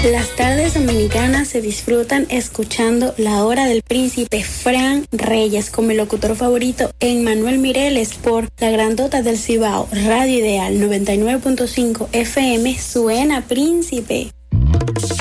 Las tardes dominicanas se disfrutan escuchando La Hora del Príncipe Fran Reyes como el locutor favorito Emmanuel Mireles por la grandota del Cibao, Radio Ideal 99.5 FM. Suena Príncipe.